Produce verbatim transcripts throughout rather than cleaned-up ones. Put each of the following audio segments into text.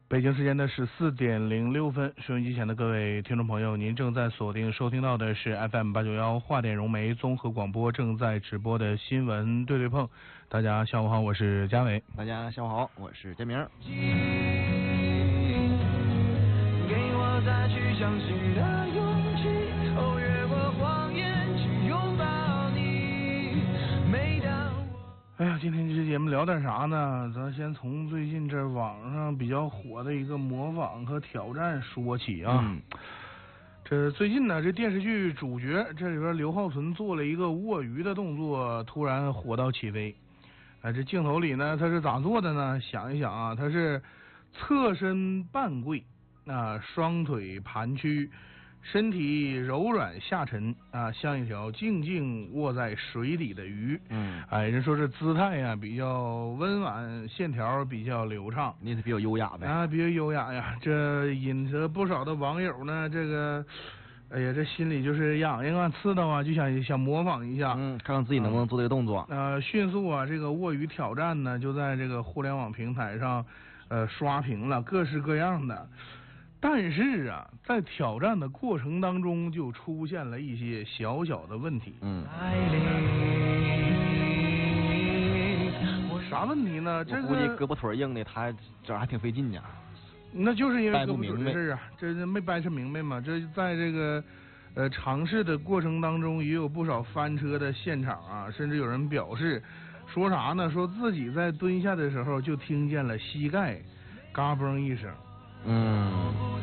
北京时间的十四点零六分，收音机前的各位听众朋友，您正在锁定收听到的是 F M 八九幺华电融媒综合广播正在直播的新闻对对碰。大家下午好，我是嘉伟。 大家下午好，我是建明。 给我再去相信的勇气，哦，越过谎言去拥抱你。每当哎呀，今天这节目聊点啥呢？咱先从最近这网上比较火的一个模仿和挑战说起啊。 嗯、 这最近呢，这电视剧主角这里边刘浩存做了一个握鱼的动作，突然火到起飞。哎，这镜头里呢，他是咋做的呢？想一想啊，他是侧身半跪啊，双腿盘曲。身体柔软下沉啊，像一条静静卧在水底的鱼。 嗯， 哎，人说这姿态呀、啊、比较温婉，线条比较流畅， 那是比较优雅呗。 啊，比较优雅呀。这引得不少的网友呢，这个，哎呀，这心里就是痒痒啊、刺挠啊，就想想模仿一下。 嗯，看看自己能不能做这个动作。 呃，迅速啊，这个握鱼挑战呢，就在这个互联网平台上，呃，刷屏了，各式各样的。但是啊，在挑战的过程当中，就出现了一些小小的问题。 嗯， 啥问题呢？这个估计胳膊腿硬的，他这还挺费劲呀。 那就是因为胳膊腿掰不明白的事啊，这这没掰扯明白嘛。这在这个呃尝试的过程当中，也有不少翻车的现场啊，甚至有人表示说啥呢？说自己在蹲下的时候就听见了膝盖嘎嘣一声。 嗯，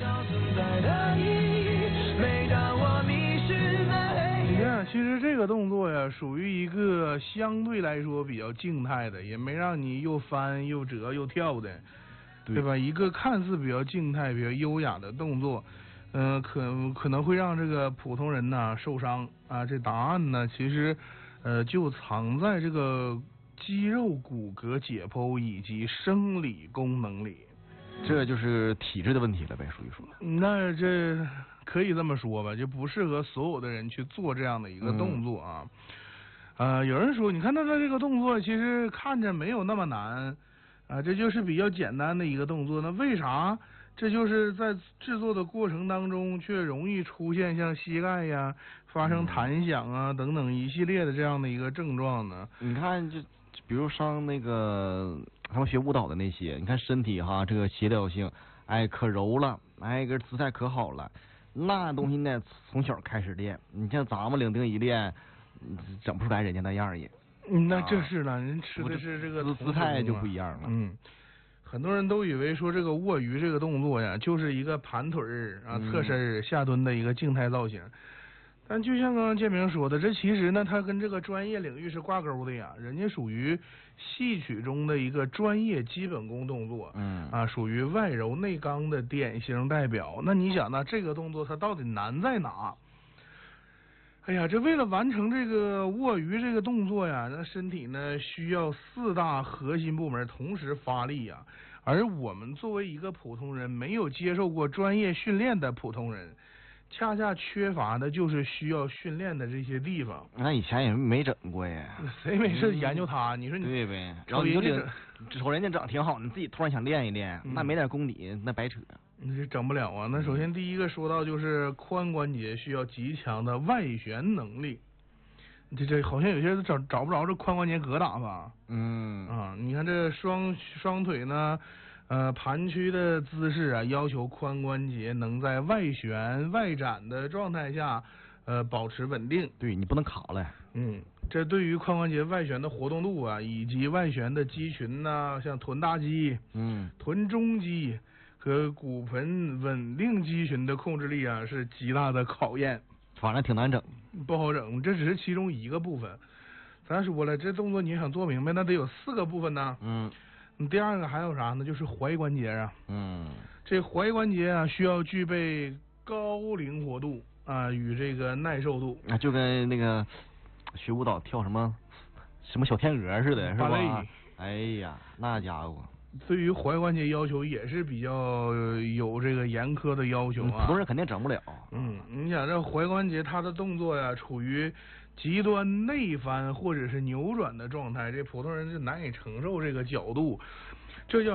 你看，其实这个动作呀，属于一个相对来说比较静态的，也没让你又翻又折又跳的，对, 对吧？一个看似比较静态、比较优雅的动作，嗯、呃，可可能会让这个普通人呢受伤啊。这答案呢，其实呃就藏在这个肌肉骨骼解剖以及生理功能里。 这就是体质的问题了呗，属于说。 那这可以这么说吧，就不适合所有的人去做这样的一个动作啊。嗯、呃，有人说，你看他的这个动作其实看着没有那么难啊，这就是比较简单的一个动作。那为啥这就是在制作的过程当中却容易出现像膝盖呀、发生弹响啊、嗯、等等一系列的这样的一个症状呢？ 你看就。比如上那个他们学舞蹈的那些，你看身体哈，这个协调性，哎，可柔了，哎，个姿态可好了，那东西呢，从小开始练。你像咱们领定一练，整不出来人家那样也。 嗯，那这是呢，人吃的是这个姿态就不一样了。 嗯，很多人都以为说这个握鱼这个动作呀，就是一个盘腿儿啊、侧身下蹲的一个静态造型。但就像刚刚建明说的，这其实呢，它跟这个专业领域是挂钩的呀。人家属于戏曲中的一个专业基本功动作， 嗯啊，属于外柔内刚的典型代表。那你想呢，这个动作它到底难在哪？哎呀，这为了完成这个握鱼这个动作呀，那身体呢需要四大核心部门同时发力呀。而我们作为一个普通人，没有接受过专业训练的普通人，恰恰缺乏的就是需要训练的这些地方。 那以前也没整过呀， 谁没事研究他？嗯、你说你对呗？ 然后你就领瞅人家整挺好，你自己突然想练一练，嗯、那没点功底，那白扯。 你这整不了啊！那首先第一个说到就是髋关节需要极强的外旋能力。这这好像有些人找找不着这髋关节疙瘩吧？ 嗯啊，你看这双双腿呢。呃，盘曲的姿势啊，要求髋关节能在外旋外展的状态下，呃，保持稳定。 对，你不能卡了。 嗯，这对于髋关节外旋的活动度啊，以及外旋的肌群呐、啊，像臀大肌、 嗯、 臀中肌和骨盆稳定肌群的控制力啊，是极大的考验。 反正挺难整， 不好整。这只是其中一个部分。咱说了，这动作你想做明白，那得有四个部分呢。 嗯。 第二个还有啥呢？就是踝关节啊。 嗯， 这踝关节啊，需要具备高灵活度啊，与这个耐受度。 啊，就跟那个学舞蹈跳什么什么小天鹅似的，是吧？哎呀，那家伙。 对于踝关节要求也是比较有这个严苛的要求啊。 普通人肯定整不了。 嗯，你想这踝关节它的动作呀，处于极端内翻或者是扭转的状态，这普通人是难以承受这个角度，这叫